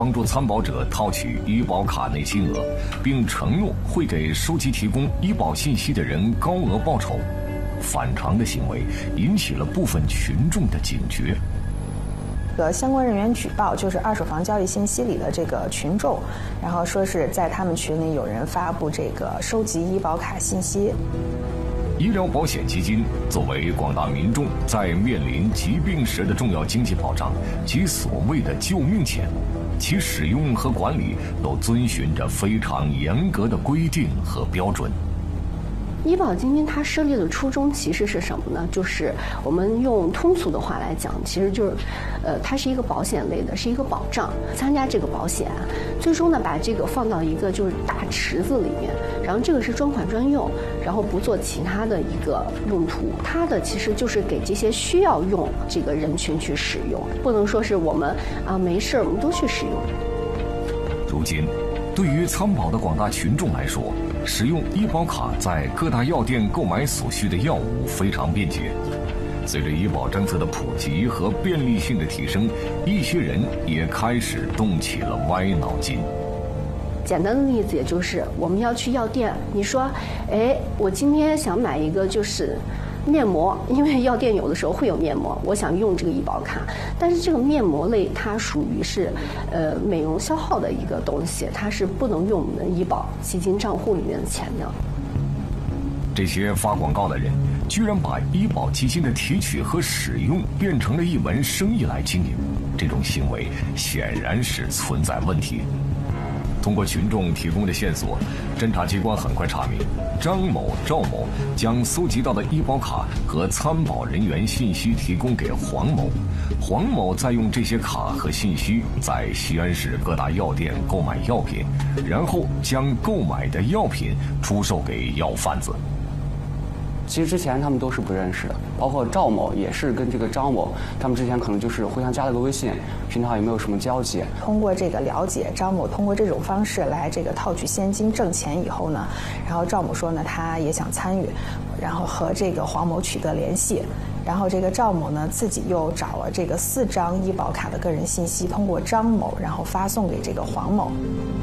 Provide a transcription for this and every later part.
帮助参保者套取医保卡内金额，并承诺会给收集提供医保信息的人高额报酬。反常的行为引起了部分群众的警觉。 相关人员举报，就是二手房交易信息里的这个群众，然后说是在他们群里有人发布这个收集医保卡信息。 医疗保险基金作为广大民众在面临疾病时的重要经济保障及所谓的救命钱，其使用和管理都遵循着非常严格的规定和标准。 医保基金它设立的初衷其实是什么呢？就是我们用通俗的话来讲，其实就是，它是一个保险类的，是一个保障。参加这个保险，最终呢把这个放到一个就是大池子里面，然后这个是专款专用，然后不做其他的一个用途。它的其实就是给这些需要用这个人群去使用，不能说是我们没事我们都去使用。 如今，对于参保的广大群众来说，使用医保卡在各大药店购买所需的药物非常便捷。随着医保政策的普及和便利性的提升，一些人也开始动起了歪脑筋。 简单的例子，也就是我们要去药店，你说，我今天想买一个就是面膜，因为药店有的时候会有面膜，我想用这个医保卡，但是这个面膜类它属于是美容消耗的一个东西，它是不能用我们的医保基金账户里面的钱的。 这些发广告的人居然把医保基金的提取和使用变成了一门生意来经营，这种行为显然是存在问题。通过群众提供的线索，侦查机关很快查明，张某、赵某将搜集到的医保卡和参保人员信息提供给黄某，黄某再用这些卡和信息在西安市各大药店购买药品，然后将购买的药品出售给药贩子。 其实之前他们都是不认识的，包括赵某也是跟这个张某，他们之前可能就是互相加了个微信，平常也没有什么交集。 通过这个了解，张某通过这种方式来这个套取现金挣钱以后呢，然后赵某说呢他也想参与，然后和这个黄某取得联系，然后这个赵某呢自己又找了这个4张医保卡的个人信息，通过张某然后发送给这个黄某。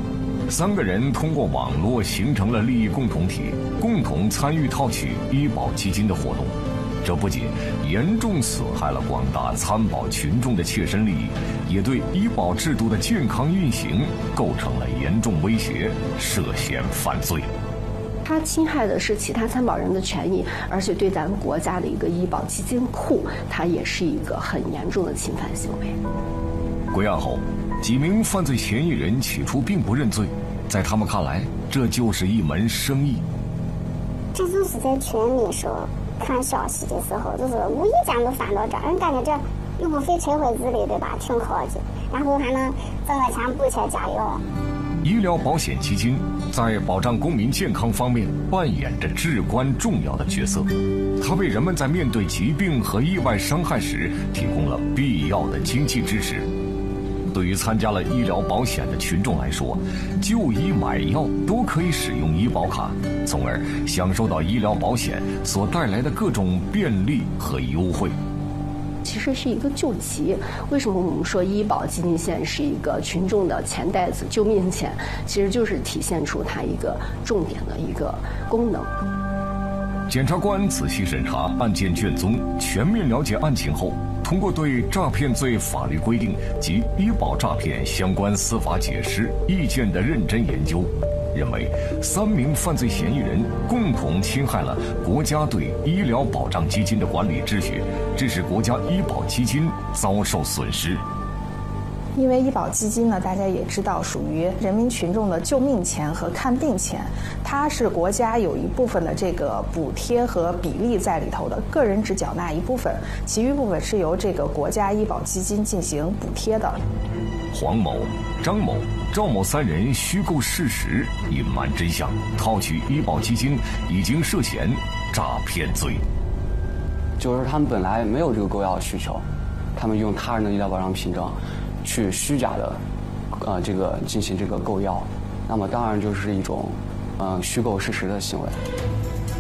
3个人通过网络形成了利益共同体，共同参与套取医保基金的活动。这不仅严重损害了广大参保群众的切身利益，也对医保制度的健康运行构成了严重威胁，涉嫌犯罪。 它侵害的是其他参保人的权益，而且对咱们国家的一个医保基金库，它也是一个很严重的侵犯行为。 归案后，几名犯罪嫌疑人起初并不认罪，在他们看来，这就是一门生意。 这就是在群里说看消息的时候，就是无意间就翻到这儿，人感觉这又不费吹灰之力，对吧？挺科技，然后还能挣个钱补贴家用。 医疗保险基金在保障公民健康方面扮演着至关重要的角色，它为人们在面对疾病和意外伤害时提供了必要的经济支持。对于参加了医疗保险的群众来说，就医买药都可以使用医保卡，从而享受到医疗保险所带来的各种便利和优惠。 其实是一个救急。为什么我们说医保基金线是一个群众的钱袋子、救命钱？其实就是体现出它一个重点的一个功能。 检察官仔细审查案件卷宗，全面了解案情后，通过对诈骗罪法律规定及医保诈骗相关司法解释意见的认真研究，认为3名犯罪嫌疑人共同侵害了国家对医疗保障基金的管理秩序，致使国家医保基金遭受损失。 因为医保基金呢，大家也知道属于人民群众的救命钱和看病钱，它是国家有一部分的这个补贴和比例在里头的，个人只缴纳一部分，其余部分是由这个国家医保基金进行补贴的。 黄某、张某、赵某3人虚构事实，隐瞒真相，套取医保基金，已经涉嫌诈骗罪。 就是他们本来没有这个购药需求，他们用他人的医疗保障凭证去虚假的这个进行这个购药，那么当然就是一种虚构事实的行为。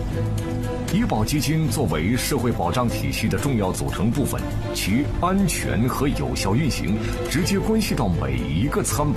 医保基金作为社会保障体系的重要组成部分，其安全和有效运行直接关系到每一个参保